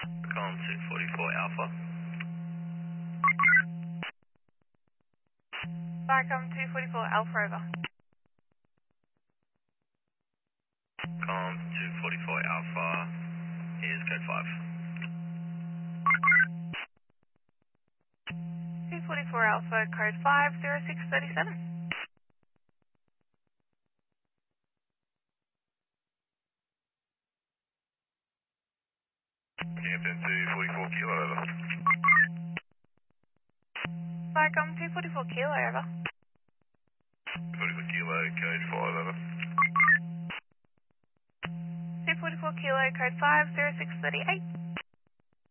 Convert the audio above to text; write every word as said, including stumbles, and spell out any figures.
Com two forty-four Alpha. Starcom two forty-four Alpha over. Com two forty-four Alpha is code five. two forty-four Alpha, code five zero six three seven. Hampton two forty-four Kilo over. Starcom two forty-four Kilo over. forty-four Kilo, code five over. two forty-four Kilo, code five zero six three eight.